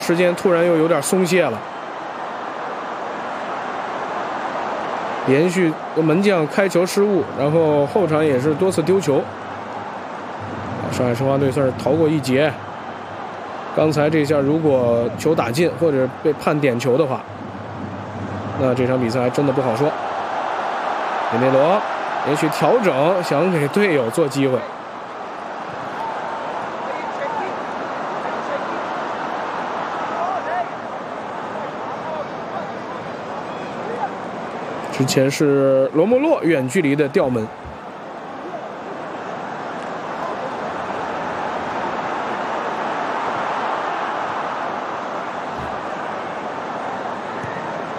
时间突然又有点松懈了，连续门将开球失误，然后后场也是多次丢球。上海申花队算是逃过一劫。刚才这下如果球打进或者被判点球的话，那这场比赛还真的不好说。内罗连续调整，想给队友做机会。之前是罗莫洛远距离的吊门。